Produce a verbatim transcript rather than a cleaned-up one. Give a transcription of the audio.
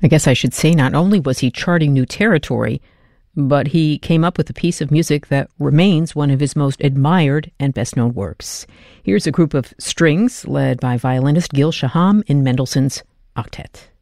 I guess I should say not only was he charting new territory, but he came up with a piece of music that remains one of his most admired and best-known works. Here's a group of strings led by violinist Gil Shaham in Mendelssohn's Octet.